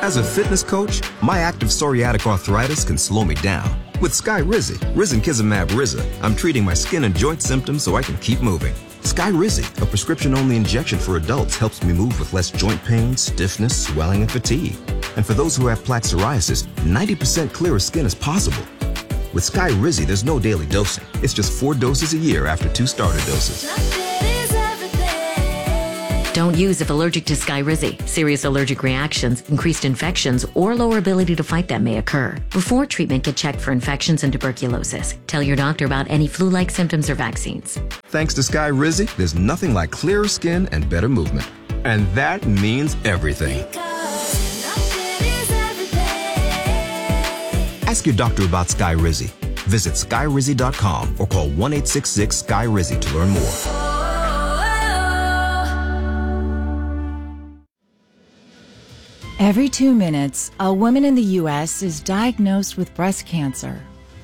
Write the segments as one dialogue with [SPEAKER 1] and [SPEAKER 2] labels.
[SPEAKER 1] As a fitness coach, my active psoriatic arthritis can slow me down. With Skyrizi, risankizumab Riza, I'm treating my skin and joint symptoms so I can keep moving. Skyrizi, a prescription-only injection for adults, helps me move with less joint pain, stiffness, swelling, and fatigue. And for those who have plaque psoriasis, 90% clearer skin is possible. With Skyrizi, there's no daily dosing. It's just 4 doses a year after 2 starter doses.
[SPEAKER 2] Don't use if allergic to Skyrizi. Serious allergic reactions, increased infections, or lower ability to fight them may occur. Before treatment, get checked for infections and tuberculosis. Tell your doctor about any flu-like symptoms or vaccines.
[SPEAKER 1] Thanks to Skyrizi, there's nothing like clearer skin and better movement. And that means everything. Ask your doctor about Skyrizi. Visit Skyrizi.com or call 1-866-SKY-RIZI to learn more.
[SPEAKER 3] Every 2 minutes, a woman in the U.S. is diagnosed with breast cancer.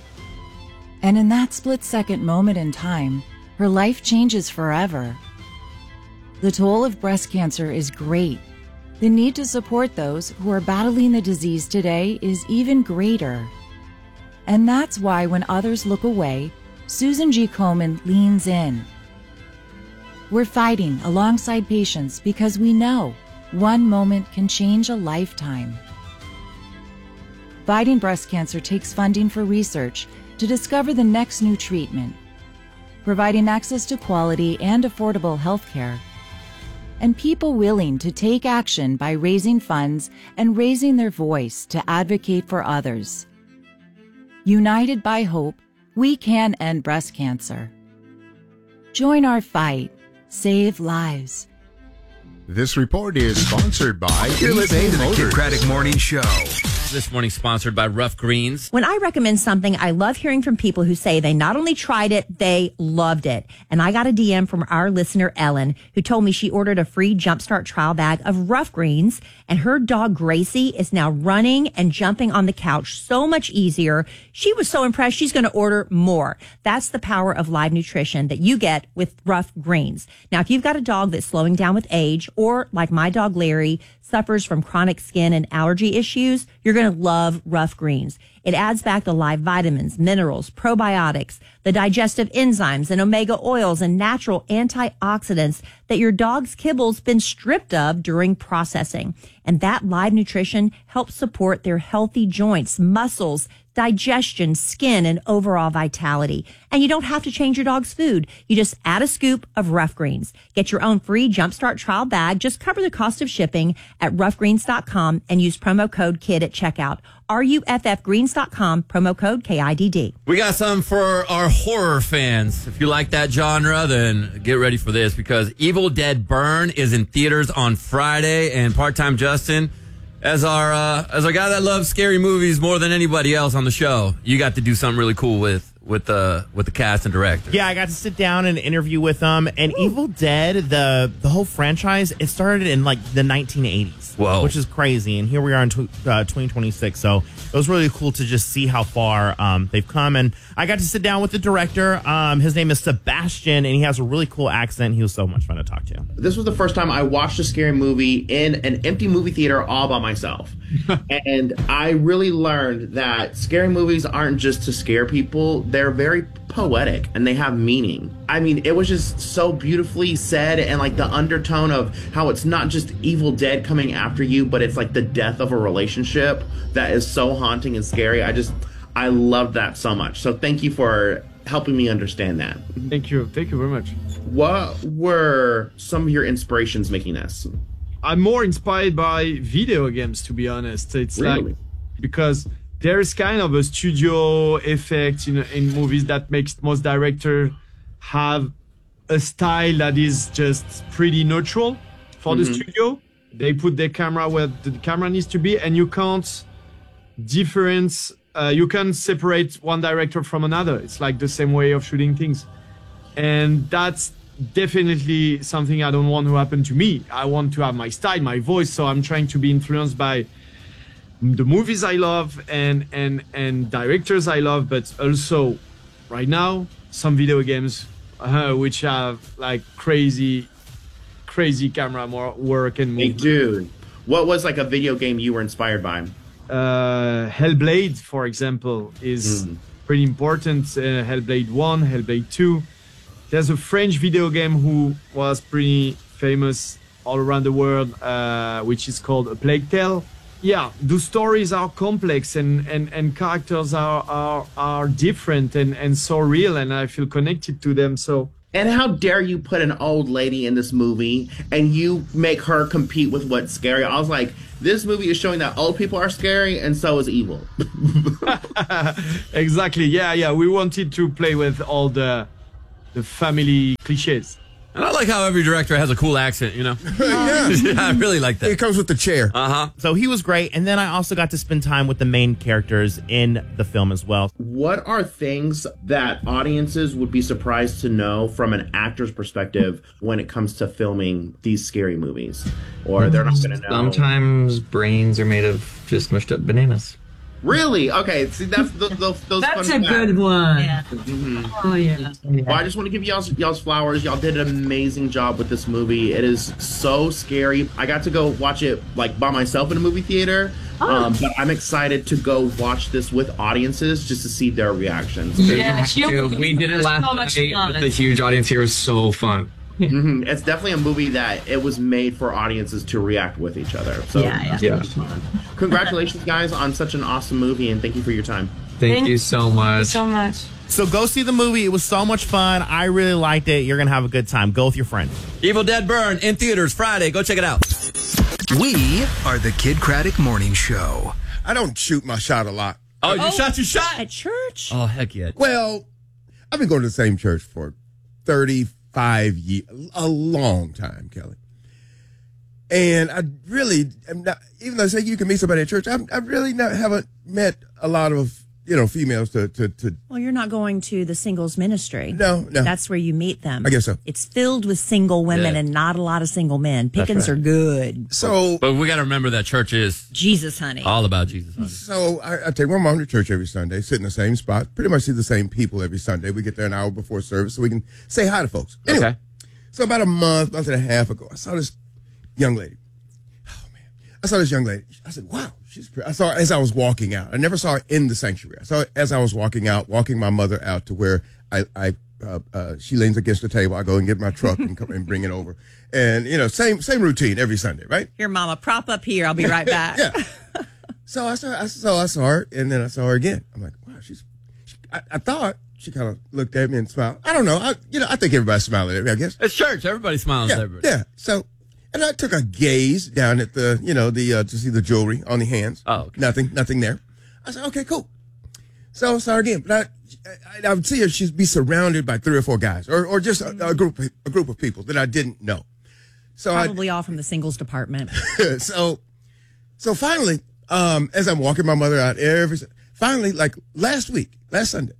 [SPEAKER 3] And in that split-second moment in time, her life changes forever. The toll of breast cancer is great. The need to support those who are battling the disease today is even greater. And that's why when others look away, Susan G. Komen leans in. We're fighting alongside patients because we know one moment can change a lifetime. Fighting breast cancer takes funding for research to discover the next new treatment, providing access to quality and affordable health care, and people willing to take action by raising funds and raising their voice to advocate for others. United by hope, we can end breast cancer. Join our fight. Save lives.
[SPEAKER 4] This report is sponsored by
[SPEAKER 5] You're listening to the
[SPEAKER 4] Motors.
[SPEAKER 5] Kincratic Morning Show.
[SPEAKER 6] This morning sponsored by Rough Greens.
[SPEAKER 7] When I recommend something, I love hearing from people who say they not only tried it, they loved it. And I got a DM from our listener, Ellen, who told me she ordered a free Jumpstart trial bag of Rough Greens, and her dog, Gracie, is now running and jumping on the couch so much easier. She was so impressed, she's going to order more. That's the power of live nutrition that you get with Rough Greens. Now, if you've got a dog that's slowing down with age, or like my dog, Larry, suffers from chronic skin and allergy issues, you're going to love Rough Greens. It adds back the live vitamins, minerals, probiotics, the digestive enzymes, and omega oils and natural antioxidants that your dog's kibble's been stripped of during processing. And that live nutrition helps support their healthy joints, muscles, digestion, skin, and overall vitality. And you don't have to change your dog's food. You just add a scoop of Rough Greens. Get your own free Jumpstart trial bag. Just cover the cost of shipping at roughgreens.com and use promo code KID at checkout. RUFFgreens.com, promo code KIDD.
[SPEAKER 6] We got some for our horror fans. If you like that genre, then get ready for this, because Evil Dead Burn is in theaters on Friday, and Part-Time Justin, as our guy that loves scary movies more than anybody else on the show, you got to do something really cool with the cast and director.
[SPEAKER 8] Yeah, I got to sit down and interview with them. And Evil Dead, the whole franchise, it started in like the 1980s.
[SPEAKER 6] Whoa.
[SPEAKER 8] Which is crazy. And here we are in 2026. So it was really cool to just see how far they've come. And I got to sit down with the director. His name is Sebastian, and he has a really cool accent. He was so much fun to talk to.
[SPEAKER 9] This was the first time I watched a scary movie in an empty movie theater all by myself. And I really learned that scary movies aren't just to scare people. They're very poetic and they have meaning. I mean, it was just so beautifully said, and like the undertone of how it's not just Evil Dead coming after you, but it's like the death of a relationship that is so haunting and scary. I loved that so much. So thank you for helping me understand that.
[SPEAKER 10] Thank you very much.
[SPEAKER 9] What were some of your inspirations making this?
[SPEAKER 10] I'm more inspired by video games, to be honest. It's
[SPEAKER 9] really?
[SPEAKER 10] like, because there's kind of a studio effect in movies that makes most directors have a style that is just pretty neutral for the studio. They put their camera where the camera needs to be, and you can't separate one director from another. It's like the same way of shooting things. And that's definitely something I don't want to happen to me. I want to have my style, my voice, so I'm trying to be influenced by the movies I love and directors I love, but also right now some video games which have like crazy camera work and movement.
[SPEAKER 9] Hey, dude, What was like a video game you were inspired by?
[SPEAKER 10] Hellblade, for example, is pretty important. Hellblade 1, Hellblade 2. There's a French video game who was pretty famous all around the world, which is called A Plague Tale. Yeah, the stories are complex and characters are different and so real, and I feel connected to them. So.
[SPEAKER 9] And how dare you put an old lady in this movie and you make her compete with what's scary? I was like, this movie is showing that old people are scary and so is evil.
[SPEAKER 10] Exactly. Yeah. We wanted to play with all the family cliches.
[SPEAKER 6] And I like how every director has a cool accent, you know?
[SPEAKER 4] Yeah.
[SPEAKER 6] I really like that.
[SPEAKER 4] It comes with the chair.
[SPEAKER 8] So he was great. And then I also got to spend time with the main characters in the film as well.
[SPEAKER 9] What are things that audiences would be surprised to know from an actor's perspective when it comes to filming these scary movies? Or they're not going to know?
[SPEAKER 5] Sometimes brains are made of just mushed up bananas.
[SPEAKER 9] Really? Okay. See, that's those
[SPEAKER 11] That's
[SPEAKER 9] fun
[SPEAKER 11] a good one. Yeah. Oh, yeah.
[SPEAKER 9] Well, I just want to give y'all's flowers. Y'all did an amazing job with this movie. It is so scary. I got to go watch it like by myself in a movie theater. But I'm excited to go watch this with audiences just to see their reactions.
[SPEAKER 11] Yeah,
[SPEAKER 5] we did it last night with a huge audience here. It was so fun.
[SPEAKER 9] It's definitely a movie that it was made for audiences to react with each other. So
[SPEAKER 5] Yeah.
[SPEAKER 9] Congratulations, guys, on such an awesome movie, and thank you for your time.
[SPEAKER 5] Thank you so much.
[SPEAKER 11] So much.
[SPEAKER 8] So go see the movie. It was so much fun. I really liked it. You're going to have a good time. Go with your friends.
[SPEAKER 6] Evil Dead Burn in theaters Friday. Go check it out.
[SPEAKER 12] We are the Kid Craddock Morning Show.
[SPEAKER 4] I don't shoot my shot a lot.
[SPEAKER 6] Oh, you shot your shot?
[SPEAKER 7] At church?
[SPEAKER 6] Oh, heck yeah.
[SPEAKER 4] Well, I've been going to the same church for 35 years, a long time, Kelly. And I really am not, even though I say you can meet somebody at church, I really haven't met a lot of, females to.
[SPEAKER 7] Well, you're not going to the singles ministry.
[SPEAKER 4] No.
[SPEAKER 7] That's where you meet them.
[SPEAKER 4] I guess so.
[SPEAKER 7] It's filled with single women and not a lot of single men. Pickings are good.
[SPEAKER 4] So,
[SPEAKER 6] But we got to remember that church is
[SPEAKER 7] Jesus, honey.
[SPEAKER 6] all about Jesus, honey.
[SPEAKER 4] So I take my mom to church every Sunday, sit in the same spot, pretty much see the same people every Sunday. We get there an hour before service so we can say hi to folks. Anyway,
[SPEAKER 6] Okay.
[SPEAKER 4] So about a month and a half ago, I saw this young lady. Oh, man. I saw this young lady. I said, wow, she's pretty. I saw her as I was walking out. I never saw her in the sanctuary. I saw her as I was walking out, walking my mother out to where she leans against the table. I go and get my truck and come and bring it over. And, same routine every Sunday, right?
[SPEAKER 7] Here, Mama, prop up here. I'll be right back.
[SPEAKER 4] Yeah. So I saw her, and then I saw her again. I'm like, wow, I thought she kind of looked at me and smiled. I don't know. I think everybody's smiling at me, I guess.
[SPEAKER 6] It's church. Everybody smiles at everybody.
[SPEAKER 4] Yeah. So, and I took a gaze down at the to see the jewelry on the hands.
[SPEAKER 6] Oh, okay.
[SPEAKER 4] Nothing there. I said, okay, cool. So I saw her again, but I would see her. She'd be surrounded by 3 or 4 guys, or just a group of people that I didn't know. So
[SPEAKER 7] Probably all from the singles department.
[SPEAKER 4] So finally, as I'm walking my mother out, finally, like last Sunday,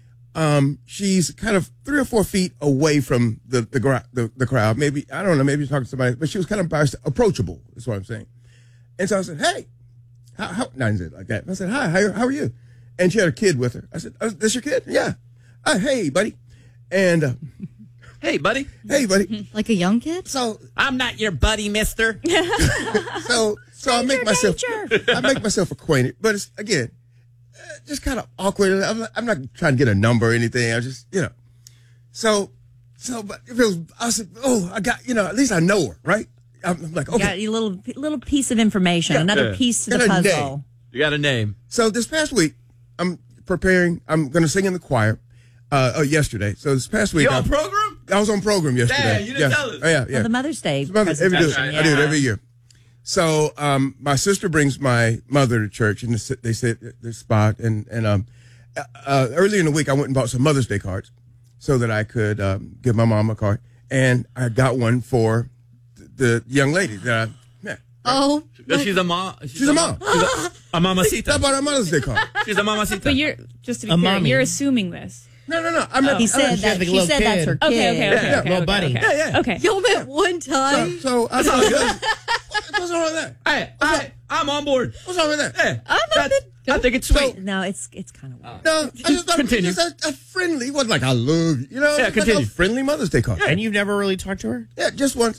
[SPEAKER 4] she's kind of 3 or 4 feet away from the crowd. Maybe, I don't know, maybe talking to somebody, but she was kind of approachable, is what I'm saying. And so I said, hey, how not like that. I said, hi, how are you? And she had a kid with her. I said, oh, this your kid? Yeah. Hey, buddy. And,
[SPEAKER 6] Hey, buddy.
[SPEAKER 4] Hey, buddy.
[SPEAKER 13] Like a young kid?
[SPEAKER 4] So
[SPEAKER 6] I'm not your buddy, mister.
[SPEAKER 4] so I make myself acquainted, but it's again just kind of awkward. I'm not trying to get a number or anything. I just so but it feels. I said, oh, I got at least I know her, right? I'm like, okay,
[SPEAKER 7] you got a little piece of information, another piece to the puzzle.
[SPEAKER 6] You got a name.
[SPEAKER 4] So this past week, I'm preparing. I'm going to sing in the choir. Yesterday. So this past week,
[SPEAKER 6] you on program?
[SPEAKER 4] I was on program yesterday.
[SPEAKER 6] Dang, you didn't tell us.
[SPEAKER 4] Oh, yeah.
[SPEAKER 7] Well, the Mother's Day
[SPEAKER 4] I do
[SPEAKER 7] presentation.
[SPEAKER 4] it every year. So my sister brings my mother to church, and they sit at this spot. And earlier in the week, I went and bought some Mother's Day cards so that I could give my mom a card. And I got one for the young lady that I met.
[SPEAKER 13] Oh.
[SPEAKER 6] She's a mom.
[SPEAKER 4] She's a mom.
[SPEAKER 6] A mamacita.
[SPEAKER 4] I bought a Mother's Day card.
[SPEAKER 6] She's a mamacita.
[SPEAKER 11] But you're, just to be clear, you're assuming this.
[SPEAKER 4] No.
[SPEAKER 7] He said that's her kid.
[SPEAKER 11] Okay.
[SPEAKER 8] Little buddy.
[SPEAKER 4] Yeah.
[SPEAKER 11] Okay.
[SPEAKER 13] Y'all met one time?
[SPEAKER 4] So I thought, what's wrong with that?
[SPEAKER 6] Hey, I'm on board.
[SPEAKER 4] What's wrong with that?
[SPEAKER 6] Hey, I think it's sweet.
[SPEAKER 7] No, it's kind of weird.
[SPEAKER 4] No, I just thought
[SPEAKER 6] Continue.
[SPEAKER 4] it was just a friendly, it wasn't like I love you,
[SPEAKER 6] Yeah,
[SPEAKER 4] just
[SPEAKER 6] continue.
[SPEAKER 4] like a friendly Mother's Day card.
[SPEAKER 8] And you've never really talked to her?
[SPEAKER 4] Yeah, just once.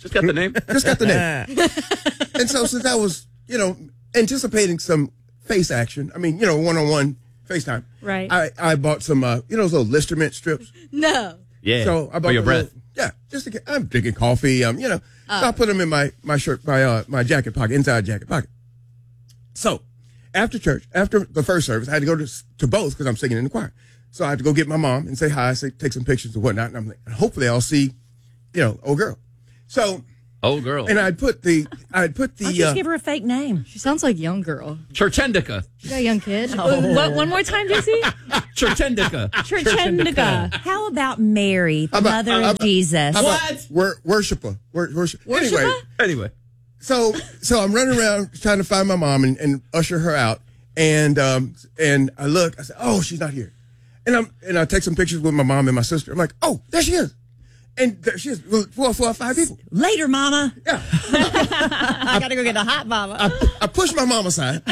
[SPEAKER 6] Just got the name.
[SPEAKER 4] Just got the name. And so since I was, anticipating some face action, one-on-one FaceTime.
[SPEAKER 11] Right.
[SPEAKER 4] I bought some, those little Listermint strips.
[SPEAKER 13] No.
[SPEAKER 6] Yeah.
[SPEAKER 4] So I bought
[SPEAKER 6] for your breath.
[SPEAKER 4] Just to get, I'm drinking coffee, so I put them in my shirt, my jacket pocket, inside jacket pocket. So after church, after the first service, I had to go to both because I'm singing in the choir. So I had to go get my mom and say hi, take some pictures and whatnot. And I'm like, hopefully I'll see, old girl. So.
[SPEAKER 6] Old girl.
[SPEAKER 4] And I'd put the.
[SPEAKER 7] I'll just give her a fake name.
[SPEAKER 13] She sounds like young girl.
[SPEAKER 6] Churchendica.
[SPEAKER 13] You got a young kid?
[SPEAKER 11] What? One more time, Jesse?
[SPEAKER 6] Churchendica.
[SPEAKER 11] Churchendica.
[SPEAKER 7] How about Mary, the mother of Jesus?
[SPEAKER 4] What? Worshiper. Worship.
[SPEAKER 6] Anyway.
[SPEAKER 4] So I'm running around trying to find my mom and usher her out. And I look, I said, oh, she's not here. And I take some pictures with my mom and my sister. I'm like, oh, there she is. And there she is, 4 or 5 people.
[SPEAKER 7] Later, mama.
[SPEAKER 4] Yeah.
[SPEAKER 7] I got to go get a hot mama.
[SPEAKER 4] I push my mom aside.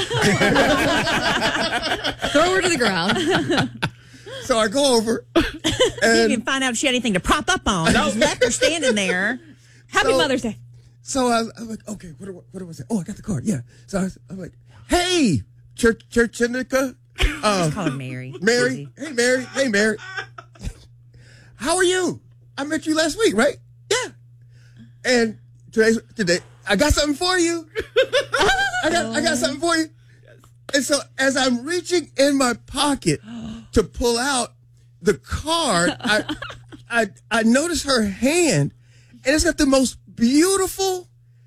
[SPEAKER 13] Throw her to the ground.
[SPEAKER 4] So I go over. And
[SPEAKER 7] you can find out if she had anything to prop up on. Just left her standing there.
[SPEAKER 11] Happy Mother's Day.
[SPEAKER 4] So I'm like, okay, what do I say? Oh, I got the card. Yeah. So I'm like, hey, Churchendica.
[SPEAKER 7] Just call her Mary.
[SPEAKER 4] Mary. Hey, Mary. Hey, Mary. How are you? I met you last week, right? Yeah. And today, I got something for you. I got something for you. And so as I'm reaching in my pocket to pull out the card, I notice her hand, and it's got the most beautiful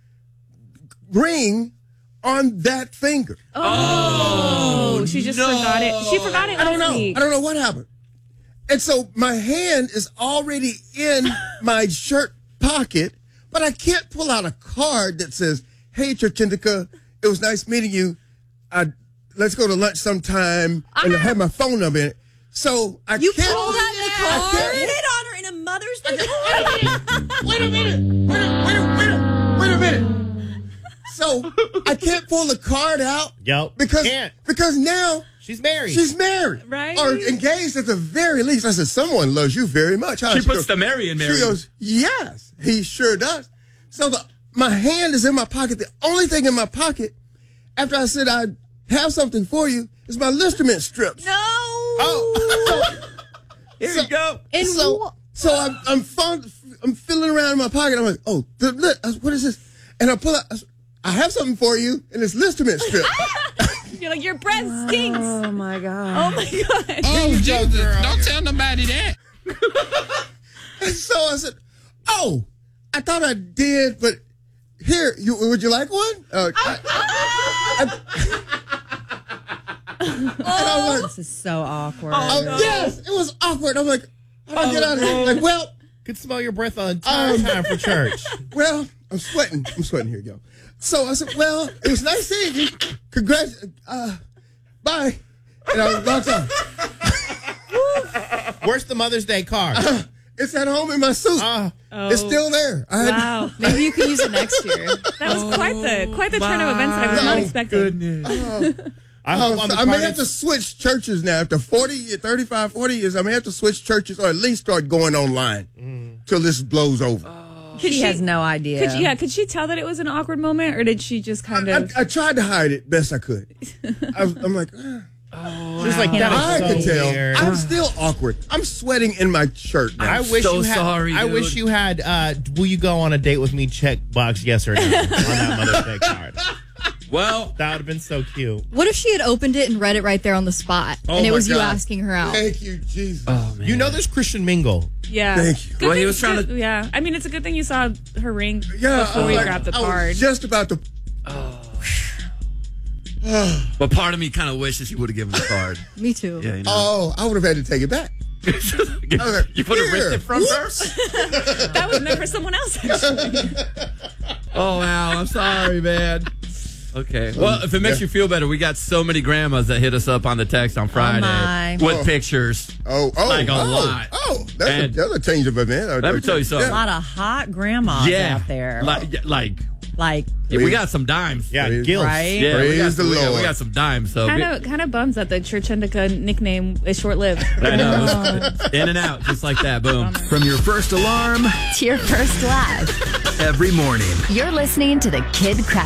[SPEAKER 4] ring on that finger.
[SPEAKER 11] Oh, she just forgot it. She forgot it last week.
[SPEAKER 4] I don't know what happened. And so my hand is already in my shirt pocket, but I can't pull out a card that says, hey, Churchendica, it was nice meeting you. Let's go to lunch sometime. And I have my phone number in it. So I
[SPEAKER 13] You
[SPEAKER 4] can't.
[SPEAKER 13] pulled out the card?
[SPEAKER 7] Hit on her in a Mother's Day card.
[SPEAKER 4] Wait a minute. So I can't pull the card out.
[SPEAKER 8] Yep.
[SPEAKER 4] Because now
[SPEAKER 8] she's married.
[SPEAKER 4] She's married.
[SPEAKER 11] Right.
[SPEAKER 4] Or engaged at the very least. I said, someone loves you very much. Huh?
[SPEAKER 6] She puts the Mary in Mary.
[SPEAKER 4] She goes, yes, he sure does. So my hand is in my pocket. The only thing in my pocket, after I said I'd have something for you, is my Listermint strips.
[SPEAKER 7] No.
[SPEAKER 4] Oh.
[SPEAKER 6] Here you go.
[SPEAKER 13] And
[SPEAKER 4] So I'm feeling around in my pocket. I'm like, oh, what is this? And I pull out, I have something for you, and it's Listermint strip.
[SPEAKER 11] You're like, your breath stinks.
[SPEAKER 7] Oh, my God.
[SPEAKER 11] Oh, my God.
[SPEAKER 14] Oh, Jesus. Don't tell nobody that.
[SPEAKER 4] And so I said, oh, I thought I did, but here, would you like one?
[SPEAKER 7] This is so awkward.
[SPEAKER 4] Yes, it was awkward. I'm like, how do I get out of here? Like, well.
[SPEAKER 8] Could smell your breath the entire time for church.
[SPEAKER 4] Well, I'm sweating. Here you go. So I said, well, it was nice seeing you. Congrats. Bye. And I walked off.
[SPEAKER 8] Where's the Mother's Day card?
[SPEAKER 4] It's at home in my suit. It's still there.
[SPEAKER 11] Wow.
[SPEAKER 13] Maybe you can use it next year.
[SPEAKER 11] That was quite the turn of events that I was not expecting.
[SPEAKER 4] I may have to switch churches now. After 35, 40 years, I may have to switch churches or at least start going online till this blows over.
[SPEAKER 7] She has no idea.
[SPEAKER 11] Could she tell that it was an awkward moment, or did she just kind of...
[SPEAKER 4] I tried to hide it best I could. I'm like...
[SPEAKER 8] She's like, that
[SPEAKER 4] I
[SPEAKER 8] is so
[SPEAKER 4] could tell.
[SPEAKER 8] weird.
[SPEAKER 4] I'm still awkward. I'm sweating in my shirt now.
[SPEAKER 8] I wish you had, will you go on a date with me? Checkbox yes or no on that Mother's Day card.
[SPEAKER 6] Well,
[SPEAKER 8] that would have been so cute.
[SPEAKER 13] What if she had opened it and read it right there on the spot, and it was you asking her out?
[SPEAKER 4] Thank you, Jesus.
[SPEAKER 6] Oh, man.
[SPEAKER 8] You know there's Christian Mingle.
[SPEAKER 11] Yeah.
[SPEAKER 4] Thank you.
[SPEAKER 11] Good
[SPEAKER 6] Well, he
[SPEAKER 11] thing-
[SPEAKER 6] was trying
[SPEAKER 11] good-
[SPEAKER 6] to-
[SPEAKER 11] Yeah. I mean, it's a good thing you saw her ring
[SPEAKER 4] Yeah,
[SPEAKER 11] before you grabbed the
[SPEAKER 4] I
[SPEAKER 11] card.
[SPEAKER 4] was just about to...
[SPEAKER 6] But part of me kind of wishes he would have given the card.
[SPEAKER 13] Me too.
[SPEAKER 6] Yeah, you know.
[SPEAKER 4] Oh, I would have had to take it back.
[SPEAKER 6] You would have ripped it from her?
[SPEAKER 11] That was meant for someone else, actually.
[SPEAKER 6] Oh, wow. I'm sorry, man. Okay. Well, if it makes you feel better, we got so many grandmas that hit us up on the text on Friday with pictures. Like a lot.
[SPEAKER 4] That's a change of event.
[SPEAKER 6] Let me tell you something.
[SPEAKER 7] A lot of hot grandmas out there.
[SPEAKER 6] Like we got some dimes.
[SPEAKER 8] Yeah, gills.
[SPEAKER 7] Right?
[SPEAKER 6] Yeah,
[SPEAKER 4] Praise the Lord.
[SPEAKER 6] We got some dimes. So
[SPEAKER 11] Kind of bums that the Churchendica nickname is short-lived.
[SPEAKER 6] I know. In and out, just like that. Boom.
[SPEAKER 12] From your first alarm
[SPEAKER 2] To your first laugh.
[SPEAKER 12] every morning.
[SPEAKER 15] You're listening to the Kid Craddock